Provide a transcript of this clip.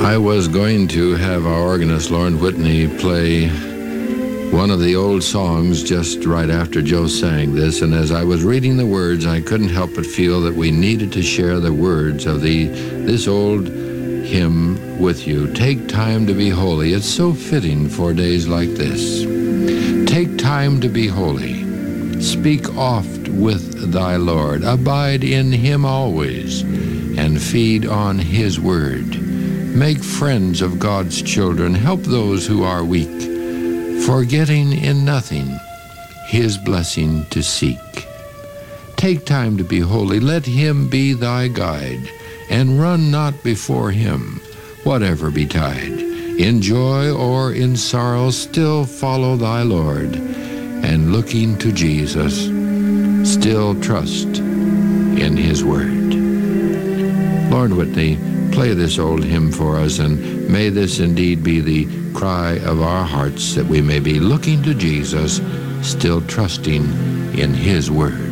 I was going to have our organist, Lauren Whitney, play one of the old songs just right after Joe sang this, and as I was reading the words, I couldn't help but feel that we needed to share the words of this old hymn with you. Take time to be holy. It's so fitting for days like this. Take time to be holy. Speak oft with thy Lord. Abide in him always, and feed on his word. Make friends of God's children. Help those who are weak, forgetting in nothing his blessing to seek. Take time to be holy. Let him be thy guide, and run not before him, whatever betide. In joy or in sorrow, still follow thy Lord, and looking to Jesus, still trust in his word. Lord Whitney, play this old hymn for us, and may this indeed be the cry of our hearts, that we may be looking to Jesus, still trusting in his word.